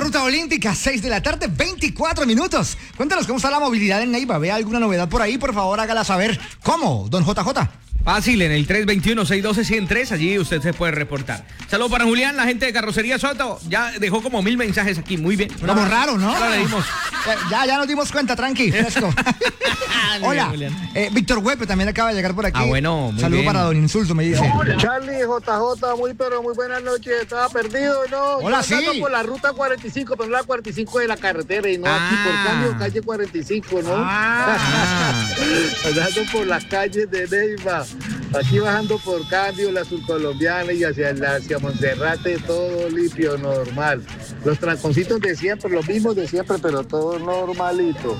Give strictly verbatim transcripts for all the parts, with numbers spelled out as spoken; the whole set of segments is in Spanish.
Ruta Olímpica, seis de la tarde, veinticuatro minutos. Cuéntanos cómo está la movilidad en Neiva. ¿Ve alguna novedad por ahí? Por favor, hágala saber. ¿Cómo, don J J? Fácil, en el tres dos uno, seis uno dos, uno cero tres, allí usted se puede reportar. Saludos para Julián, la gente de Carrocería Soto. Ya dejó como mil mensajes aquí, muy bien. Como raro, ¿no? Ya lo leímos. Ya, ya nos dimos cuenta, tranqui, fresco. Hola, eh, Víctor Huepe también acaba de llegar por aquí. Ah, bueno, muy Saludo bien. para don Insulso, me dice. Charlie, J J, muy pero muy buenas noches. Estaba perdido, ¿no? Hola, Yo andando sí. por la ruta cuarenta y cinco, pero no la cuarenta y cinco de la carretera, y no Ah. aquí por cambio, calle cuarenta y cinco, ¿no? Ah. Andando por las calles de Neiva. Aquí bajando por cambio, la surcolombiana y hacia, la, hacia Monserrate, todo limpio, normal. Los tranconcitos de siempre, los mismos de siempre, pero todo normalito.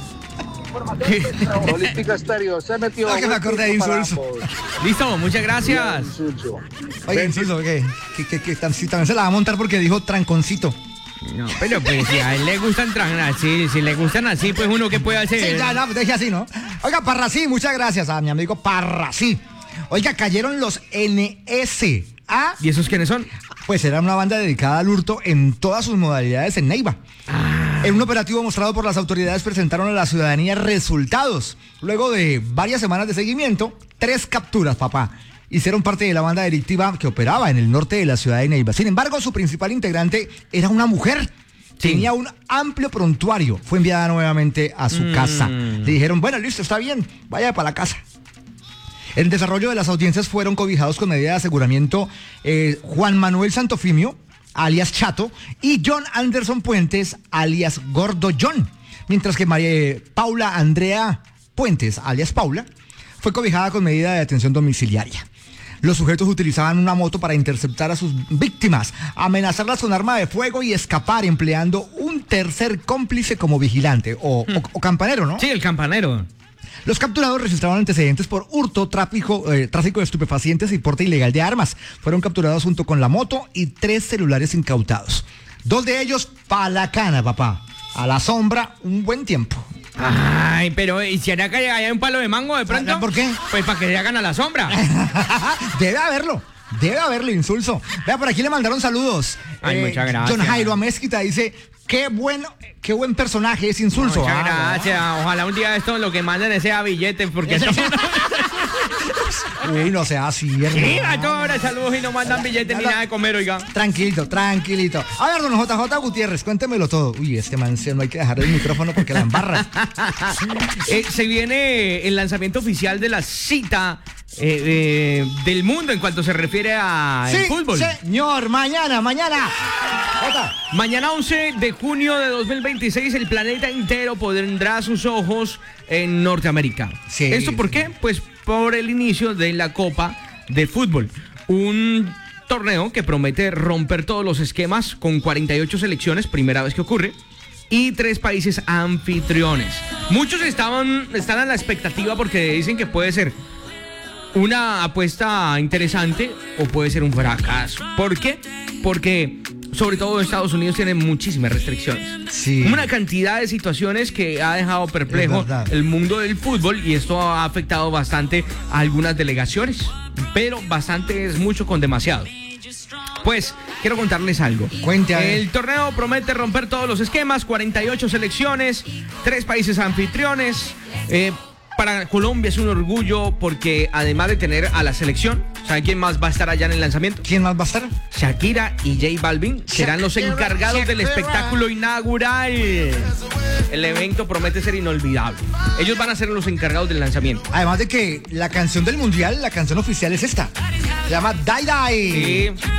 Olímpica Estéreo, se metió. Ah, que me acordé de Insulso. Listo, muchas gracias. Insulso. Oye, Insulso, ¿qué? ¿Qué, qué, qué tam- si también se la va a montar porque dijo tranconcito. No, pero pues si a él le gustan tran así, si le gustan así, pues uno qué puede hacer. Sí, ya, no, deje así, ¿no? Oiga, Parrasí, muchas gracias a mi amigo Parrasí. Oiga, cayeron los N S A. ¿Y esos quiénes son? Pues era una banda dedicada al hurto en todas sus modalidades en Neiva. Ah. En un operativo mostrado por las autoridades presentaron a la ciudadanía resultados. Luego de varias semanas de seguimiento, tres capturas, papá. Hicieron parte de la banda delictiva que operaba en el norte de la ciudad de Neiva. Sin embargo, su principal integrante era una mujer. Sí. Tenía un amplio prontuario. Fue enviada nuevamente a su Mm. casa. Le dijeron, bueno, listo, está bien, vaya para la casa. En el desarrollo de las audiencias fueron cobijados con medida de aseguramiento eh, Juan Manuel Santofimio, alias Chato, y John Anderson Puentes, alias Gordo John. Mientras que María Paula Andrea Puentes, alias Paula, fue cobijada con medida de detención domiciliaria. Los sujetos utilizaban una moto para interceptar a sus víctimas, amenazarlas con arma de fuego y escapar empleando un tercer cómplice como vigilante o, o- o campanero, ¿no? Sí, el campanero. Los capturados registraron antecedentes por hurto, tráfico, eh, tráfico de estupefacientes y porte ilegal de armas. Fueron capturados junto con la moto y tres celulares incautados. Dos de ellos pa' la cana, papá. A la sombra, un buen tiempo. Ay, pero ¿y si acá hay un palo de mango de pronto? ¿Por qué? Pues para que se hagan a la sombra. Debe haberlo. Debe haberlo, Insulso. Vea, por aquí le mandaron saludos. Ay, muchas gracias. John Jairo Amezquita dice, qué buen, qué buen personaje es Insulso. Muchas Ah, gracias. Ojalá un día esto lo que manden sea billetes, porque esto... Uy, no sea así, Sí, hermano. a todas horas saludos y no mandan billetes ni nada de comer, oiga. Tranquilito, tranquilito. A ver, don J J Gutiérrez, cuéntemelo todo. Uy, este man se- no hay que dejar el micrófono porque la embarra. Eh, se viene el lanzamiento oficial de la cita eh, eh, del mundo en cuanto se refiere al Sí, fútbol. señor, mañana, mañana. Jota. Mañana once de junio de dos mil veintiséis el planeta entero pondrá sus ojos en Norteamérica. Sí. ¿Esto por qué? Pues por el inicio de la Copa de Fútbol. Un torneo que promete romper todos los esquemas con cuarenta y ocho selecciones, primera vez que ocurre, y tres países anfitriones. Muchos estaban, están a la expectativa porque dicen que puede ser una apuesta interesante o puede ser un fracaso. ¿Por qué? Porque sobre todo Estados Unidos tiene muchísimas restricciones. Sí. Una cantidad de situaciones que ha dejado perplejo Es verdad. el mundo del fútbol y esto ha afectado bastante a algunas delegaciones, pero bastante es mucho con demasiado. Pues quiero contarles algo. Cuente, a ver. El torneo promete romper todos los esquemas, cuarenta y ocho selecciones, tres países anfitriones. Eh, para Colombia es un orgullo porque además de tener a la selección, ¿saben quién más va a estar allá en el lanzamiento? ¿Quién más va a estar? Shakira y J Balvin serán los Shakira, encargados del Shakira. espectáculo inaugural. El evento promete ser inolvidable. Ellos van a ser los encargados del lanzamiento. Además de que la canción del mundial, la canción oficial es esta. Se llama Die Die. Sí.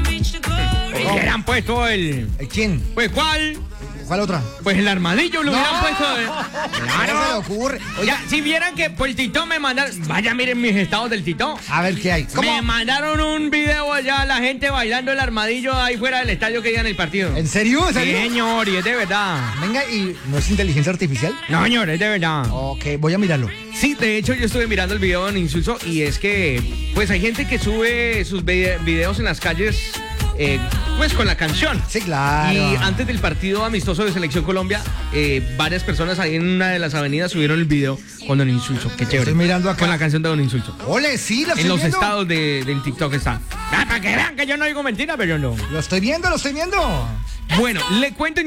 ¿Y qué le han puesto el...? ¿Eh, ¿Quién? Pues ¿cuál? ¿Cuál otra? Pues el armadillo lo No. hubieran puesto. eh. ¿Qué se le Claro. ocurre? Oiga, Oiga, si vieran que por el Tito me mandaron... Vaya, miren mis estados del Tito. a ver qué hay. ¿Cómo? Me mandaron un video allá, la gente bailando el armadillo ahí fuera del estadio que iba en el partido. ¿En serio? ¿En Sí, serio? señor, y es de verdad. Venga, ¿y no es inteligencia artificial? No, señor, es de verdad. Ok, voy a mirarlo. Sí, de hecho yo estuve mirando el video en Insulso y es que pues hay gente que sube sus vide- videos en las calles eh, pues con la canción. Sí, claro. Y antes del partido amistoso de Selección Colombia, eh, varias personas ahí en una de las avenidas subieron el video con Don Insulso. Qué chévere. Estoy mirando acá. Con la canción de Don Insulso. Ole, sí, lo estoy En los viendo. estados de, del TikTok está. Ah, para que vean que yo no digo mentira, pero no. Lo estoy viendo, lo estoy viendo. Bueno, le cuento